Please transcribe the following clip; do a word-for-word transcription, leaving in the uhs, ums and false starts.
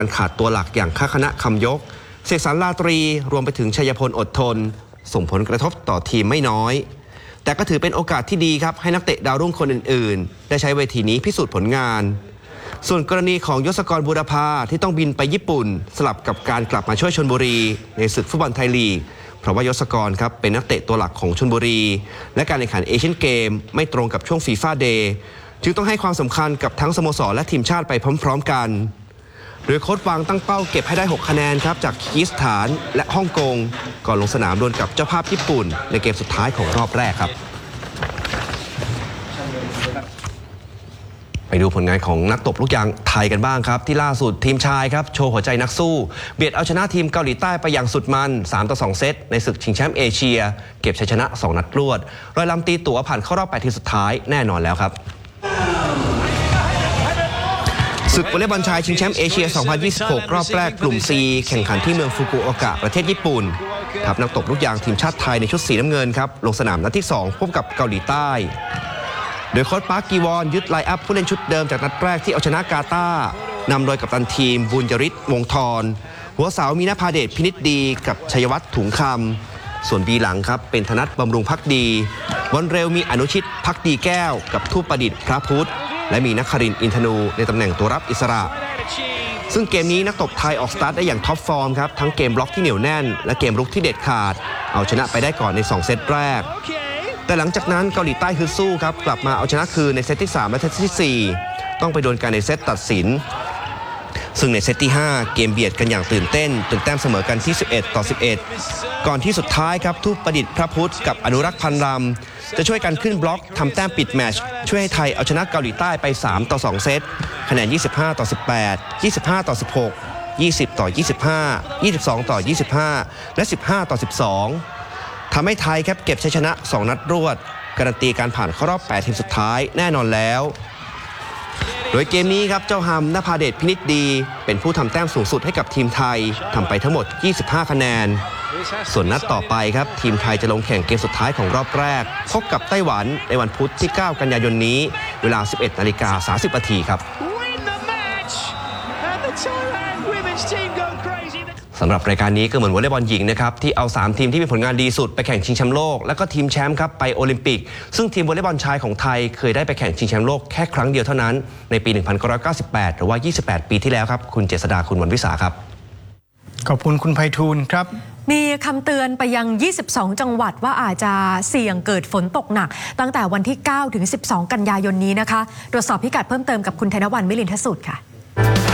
การขาดตัวหลักอย่างค่าคณะคำยกเสกสรรลาตรีรวมไปถึงชัยพลอดทนส่งผลกระทบต่อทีมไม่น้อยแต่ก็ถือเป็นโอกาสที่ดีครับให้นักเตะดาวรุ่งคนอื่นๆได้ใช้เวทีนี้พิสูจน์ผลงานส่วนกรณีของยศกรบูรพาที่ต้องบินไปญี่ปุ่นสลับกับการกลับมาช่วยชลบุรีในศึกฟุตบอลไทยลีกเพราะว่ายศกรครับเป็นนักเตะตัวหลักของชลบุรีและการแข่งขันเอเชียนเกมไม่ตรงกับช่วงฟีฟ่าเดย์จึงต้องให้ความสำคัญกับทั้งสโมสรและทีมชาติไปพร้อมๆกันโดยโค้ชวางตั้งเป้าเก็บให้ได้หกคะแนนครับจากคีร์กิสถานและฮ่องกงก่อนลงสนามดวลกับเจ้าภาพญี่ปุ่นในเกมสุดท้ายของรอบแรกครับไปดูผลงานของนักตบลูกยางไทยกันบ้างครับที่ล่าสุดทีมชายครับโชว์หัวใจนักสู้เบียดเอาชนะทีมเกาหลีใต้ไปอย่างสุดมันสามต่อสองเซตในศึกชิงแชมป์เอเชียเก็บชัยชนะสองนัดรวดรอยลำตีตั๋วผ่านเข้ารอบแปดทีมสุดท้ายแน่นอนแล้วครับศึกวอลเลย์บอลชายชิงแชมป์เอเชียสองพันยี่สิบหกรอบแรกกลุ่ม ซี แข่งขันที่เมืองฟุกุโอกะประเทศญี่ปุ่นทัพนักตบลูกยางทีมชาติไทยในชุดสีน้ำเงินครับลงสนามนัดที่สองพบกับเกาหลีใต้โดยโค้ชปาร์คกีวอนยึดไลน์อัพผู้เล่นชุดเดิมจากนัดแรกที่เอาชนะกาตาร์นำโดยกัปตันทีมบุญยริศวงศ์ธรหัวเสามีนภาเดชพินิจดีกับชัยวัฒน์ถุงคำส่วนบีหลังครับเป็นธนัทบำรุงภักดีบอลเร็วมีอนุชิตภักดีแก้วกับทูปประดิษฐ์พระพุทธและมีนครินทร์อินทนูในตำแหน่งตัวรับอิสระซึ่งเกมนี้นักตบไทยออกสตาร์ทได้อย่างท็อปฟอร์มครับทั้งเกมบล็อกที่เหนียวแน่นและเกมรุกที่เด็ดขาดเอาชนะไปได้ก่อนในสองเซตแรกแต่หลังจากนั้นเกาหลีใต้ฮึดสู้ครับกลับมาเอาชนะคืนในเซตที่สามและเซตที่สี่ต้องไปโดนกันในเซตตัดสินซึ่งในเซตที่ห้าเกมเบียดกันอย่างตื่นเต้นจนแต้มเสมอกันที่สิบเอ็ดต่อสิบเอ็ดก่อนที่สุดท้ายครับทูปประดิษฐ์พระพุทธกับอนุรักษ์พันรำจะช่วยกันขึ้นบล็อกทำแต้มปิดแมตช์ช่วยให้ไทยเอาชนะเกาหลีใต้ไปสามต่อสองเซตคะแนนยี่สิบห้าต่อสิบแปด ยี่สิบห้าต่อสิบหก ยี่สิบต่อยี่สิบห้า ยี่สิบสองต่อยี่สิบห้าและสิบห้าต่อสิบสองทำให้ไทยครับเก็บชัยชนะสองนัดรวดการันตีการผ่านเข้ารอบแปดทีมสุดท้ายแน่นอนแล้วโดยเกมนี้ครับเจ้าฮัมนภาเดชพินิจดีเป็นผู้ทำแต้มสูงสุดให้กับทีมไทยทำไปทั้งหมดยี่สิบห้าคะแนนส่วนนัดต่อไปครับทีมไทยจะลงแข่งเกมสุดท้ายของรอบแรกพบกับไต้หวันในวันพุธที่เก้ากันยายนนี้เวลา สิบเอ็ดนาฬิกาสามสิบนาทีครับสำหรับรายการนี้ก็เหมือนวอลเลย์บอลหญิงนะครับที่เอาสามทีมที่มีผลงานดีสุดไปแข่งชิงแชมป์โลกแล้วก็ทีมแชมป์ครับไปโอลิมปิกซึ่งทีมวอลเลย์บอลชายของไทยเคยได้ไปแข่งชิงแชมป์โลกแค่ครั้งเดียวเท่านั้นในปีหนึ่งพันเก้าร้อยเก้าสิบแปดหรือว่ายี่สิบแปดปีที่แล้วครับคุณเจษฎาคุณวรรณวิสาครับขอบคุณคุณไพฑูรย์ครับมีคำเตือนไปยังยี่สิบสองจังหวัดว่าอาจจะเสี่ยงเกิดฝนตกหนักตั้งแต่วันที่เก้าถึงสิบสองกันยายนนี้นะคะตรวจสอบพิกัดเพิ่มเติมกับคุณธนวรรณ มิลินทสุดค่ะ